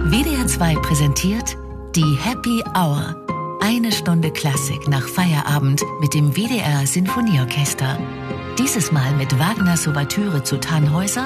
WDR 2 präsentiert die Happy Hour. Eine Stunde Klassik nach Feierabend mit dem WDR Sinfonieorchester. Dieses Mal mit Wagners Ouvertüre zu Tannhäuser